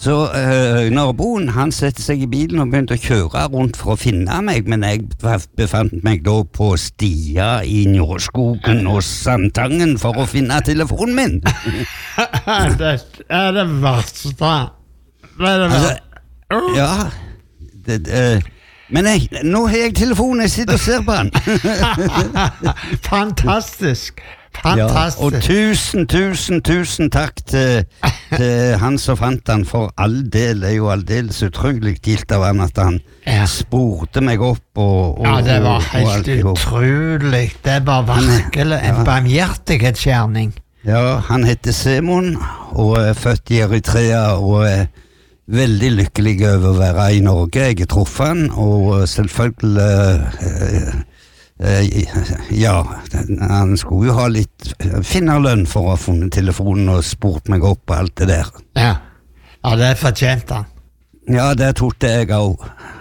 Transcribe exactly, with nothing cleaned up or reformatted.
Så uh, naboen, han sette seg i bilen og begynte å kjøre rundt for å finne meg, men jeg befant meg da på stia i Njåskogen og Sandtangen for å finne telefonen min. Det er det verste. Det er det verste. Altså, ja, det, det, men jeg, nå har jeg telefonen, jeg sitter og ser på den. Fantastisk. Fantastisk. Ja, og tusen, tusen, tusen takk til, til han som fant han, for all del, det er jo aldeles utrolig gilt av han at han ja. spurte meg opp og, og, ja, det var og, helt og utrolig. Det var virkelig en ja. barmhjertighetsgjerning. Ja, han heter Simon og er født i Eritrea og er veldig lykkelig over å være i Norge. Jeg har truffet han, og selvfølgelig øh, ja, han skulle jo ha litt finnerlønn for å ha funnet telefonen og spurt meg opp og alt det der. Ja, ja det fortjente han. Ja, det trodde jeg også.